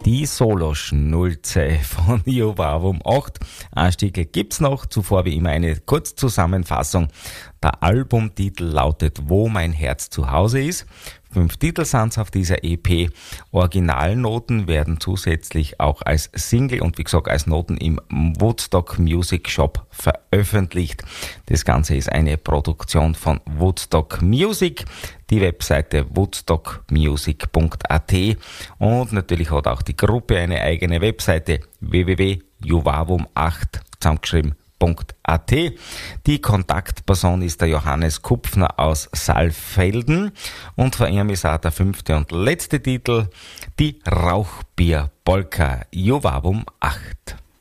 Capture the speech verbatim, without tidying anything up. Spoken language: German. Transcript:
Die Solo-Schnulze von Jovavum acht. Einstiege gibt's noch, zuvor wie immer eine Kurzzusammenfassung. Der Albumtitel lautet Wo mein Herz zu Hause ist. Fünf Titel sind's auf dieser E P. Originalnoten werden zusätzlich auch als Single und wie gesagt als Noten im Woodstock Music Shop veröffentlicht. Das Ganze ist eine Produktion von Woodstock Music, die Webseite woodstock music punkt a t und natürlich hat auch die Gruppe eine eigene Webseite w w w punkt jovavum acht zusammengeschrieben .at. Die Kontaktperson ist der Johannes Kupfner aus Saalfelden und von ihm ist auch der fünfte und letzte Titel, die Rauchbier-Polka Jovavum acht.